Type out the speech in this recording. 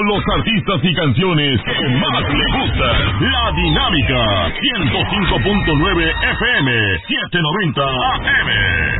con los artistas y canciones que más le gustan. La Dinámica 105.9 FM 790 AM.